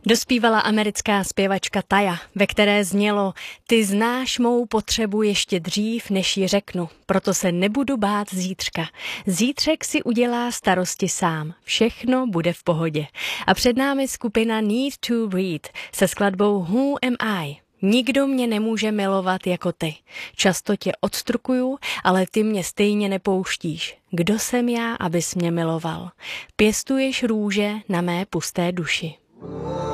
Dospívala americká zpěvačka Taya, ve které znělo: Ty znáš mou potřebu ještě dřív, než ji řeknu, proto se nebudu bát zítřka. Zítřek si udělá starosti sám, všechno bude v pohodě. A před námi skupina Need to Breathe se skladbou Who Am I? Nikdo mě nemůže milovat jako ty. Často tě odstrukuju, ale ty mě stejně nepouštíš. Kdo jsem já, abys mě miloval? Pěstuješ růže na mé pusté duši.